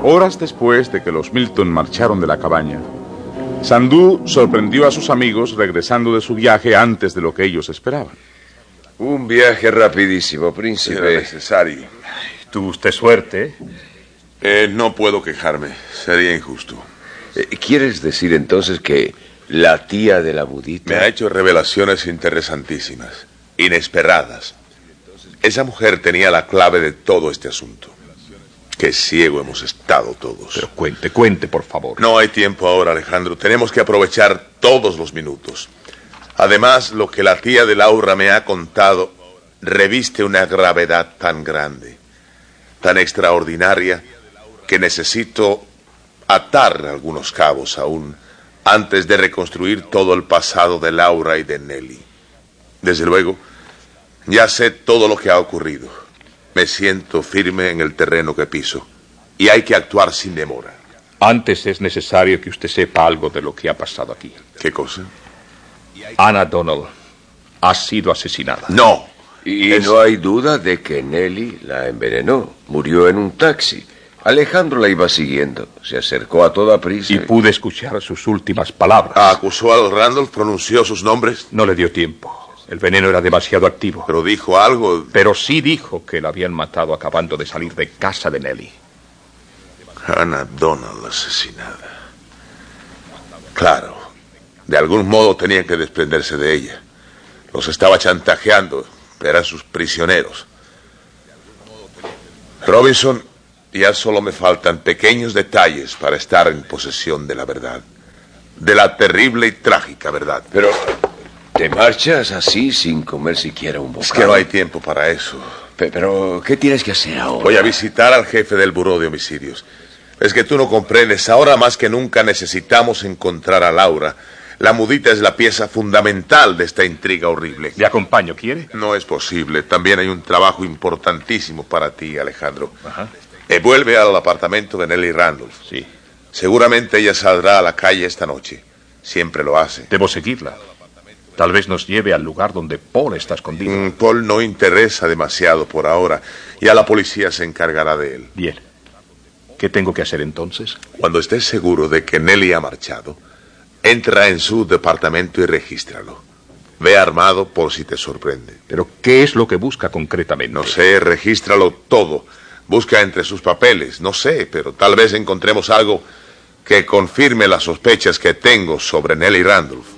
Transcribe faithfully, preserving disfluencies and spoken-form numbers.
Horas después de que los Milton marcharon de la cabaña, Sandú sorprendió a sus amigos regresando de su viaje antes de lo que ellos esperaban. Un viaje rapidísimo, príncipe. Era necesario. Tuvo usted suerte. Eh, no puedo quejarme. Sería injusto. Eh, ¿Quieres decir entonces que la tía de la mudita... Me ha hecho revelaciones interesantísimas, inesperadas. Esa mujer tenía la clave de todo este asunto. Qué ciego hemos estado todos. Pero cuente, cuente, por favor. No hay tiempo ahora, Alejandro. Tenemos que aprovechar todos los minutos. Además, lo que la tía de Laura me ha contado reviste una gravedad tan grande, tan extraordinaria, que necesito atar algunos cabos aún antes de reconstruir todo el pasado de Laura y de Nelly. Desde luego, ya sé todo lo que ha ocurrido. Me siento firme en el terreno que piso y hay que actuar sin demora. Antes es necesario que usted sepa algo de lo que ha pasado aquí. ¿Qué cosa? Anna Donald ha sido asesinada. No. Y es... no hay duda de que Nelly la envenenó. Murió en un taxi. Alejandro la iba siguiendo. Se acercó a toda prisa. Y pude escuchar sus últimas palabras. ¿Acusó al Randolph? ¿Pronunció sus nombres? No le dio tiempo. El veneno era demasiado activo. Pero dijo algo... Pero sí dijo que la habían matado acabando de salir de casa de Nelly. Anna Donald asesinada. Claro. De algún modo tenían que desprenderse de ella. Los estaba chantajeando. Eran sus prisioneros. Robinson, ya solo me faltan pequeños detalles para estar en posesión de la verdad. De la terrible y trágica verdad. Pero... ¿te marchas así sin comer siquiera un bocado? Es que no hay tiempo para eso. Pero, ¿qué tienes que hacer ahora? Voy a visitar al jefe del buró de homicidios. Es que tú no comprendes. Ahora más que nunca necesitamos encontrar a Laura. La mudita es la pieza fundamental de esta intriga horrible. ¿Le acompaño, quiere? No es posible. También hay un trabajo importantísimo para ti, Alejandro. Ajá. Eh, vuelve al apartamento de Nelly Randolph. Sí. Seguramente ella saldrá a la calle esta noche. Siempre lo hace. Debo seguirla. Tal vez nos lleve al lugar donde Paul está escondido. Mm, Paul no interesa demasiado por ahora. Ya la policía se encargará de él. Bien. ¿Qué tengo que hacer entonces? Cuando estés seguro de que Nelly ha marchado, entra en su departamento y regístralo. Ve armado por si te sorprende. ¿Pero qué es lo que busca concretamente? No sé, regístralo todo. Busca entre sus papeles, no sé, pero tal vez encontremos algo que confirme las sospechas que tengo sobre Nelly Randolph.